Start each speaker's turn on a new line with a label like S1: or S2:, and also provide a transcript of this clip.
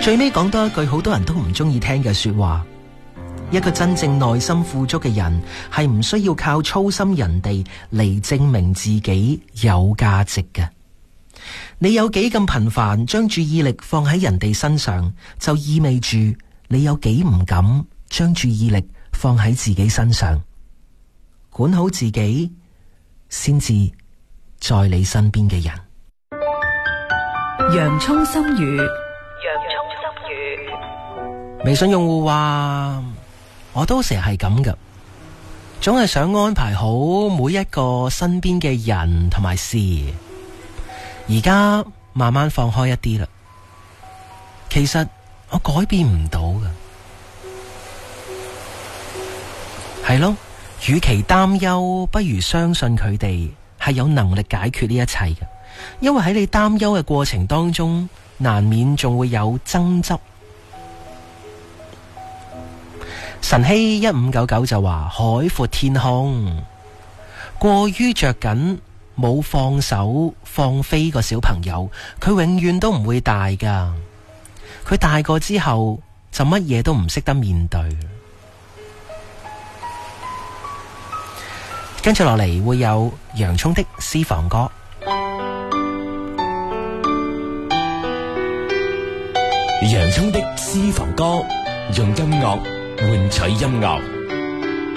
S1: 最尾講多一句好多人都唔中意聽嘅說話，一個真正內心富足嘅人係唔需要靠操心人哋嚟證明自己有價值嘅。你有幾咁頻繁將注意力放喺人哋身上，就意味住你有幾唔敢將注意力放喺自己身上。管好自己，先至在你身邊嘅人。
S2: 洋蔥心語，
S1: 微信用戶話，我都成日係咁噶，總係想安排好每一個身邊嘅人同埋事。而家慢慢放開一啲啦，其實我改變唔到噶，係咯。與其擔憂，不如相信佢哋係有能力解決呢一切嘅。因為喺你擔憂嘅過程當中，難免仲會有爭執。晨曦1599就話：海闊天空，過於着緊冇放手放飛個小朋友，佢永遠都唔會大噶。佢大個之後就乜嘢都唔識得面對。跟住落嚟會有洋蔥的私房歌。
S3: 洋蔥的私房歌，用音樂換取音樂。